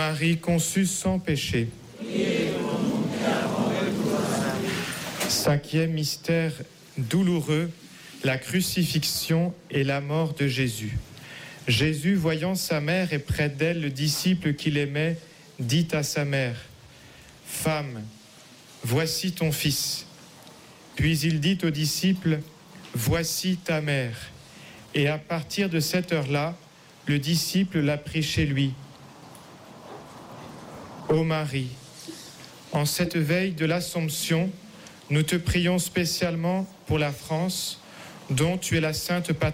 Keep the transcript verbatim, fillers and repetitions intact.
Marie conçue sans péché. Cinquième mystère douloureux, la crucifixion et la mort de Jésus. Jésus, voyant sa mère et près d'elle le disciple qu'il aimait, dit à sa mère, « Femme, voici ton fils. » Puis il dit au disciple, « Voici ta mère. » Et à partir de cette heure-là, le disciple l'a pris chez lui. Ô Marie, en cette veille de l'Assomption, nous te prions spécialement pour la France, dont tu es la sainte patronne.